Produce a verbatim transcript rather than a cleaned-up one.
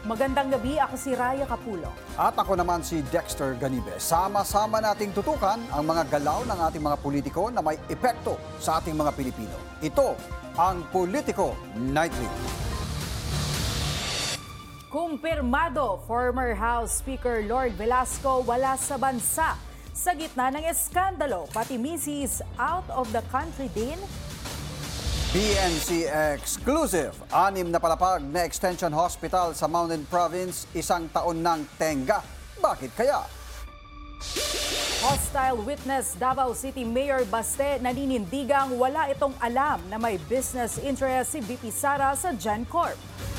Magandang gabi, ako si Raya Capulo. At ako naman si Dexter Ganibe. Sama-sama nating tutukan ang mga galaw ng ating mga politiko na may epekto sa ating mga Pilipino. Ito ang Politico Nightly. Kumpirmado, former House Speaker Lord Velasco wala sa bansa. Sa gitna ng eskandalo, pati misis out of the country din. B N C exclusive. Anim na palapag na extension hospital sa Mountain Province, isang taon ng tenga. Bakit kaya? Hostile witness, Davao City Mayor Baste naninindigang wala itong alam na may business interest si V P Sara sa GenCorp.